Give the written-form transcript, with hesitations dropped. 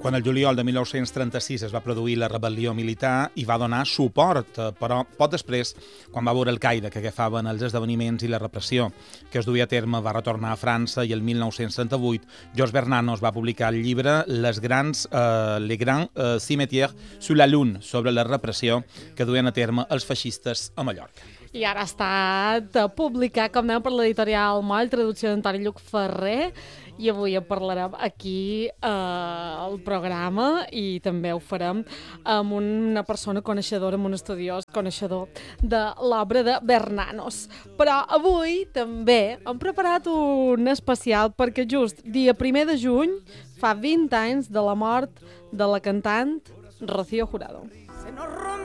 quan el juliol de 1936 es va produir la rebel·lió militar i va donar suport, però poc després, quan va veure el caire que agafaven els esdeveniments i la repressió que es duia a terme, va retornar a França i el 1938 Georges Bernanos va publicar el llibre Les Grands Cimetières sous la Lune, sobre la repressió que duien a terme els feixistes a Mallorca. I ara ha estat publicat, com dèiem, per l'editorial Moll, traducció d'Antoni Lluc Ferrer, i avui en parlarem aquí al programa i també ho farem amb una persona coneixedora, amb un estudiós coneixedor de l'obra de Bernanos. Però avui també hem preparat un especial perquè just dia 1 de juny fa 20 anys de la mort de la cantant Rocío Jurado.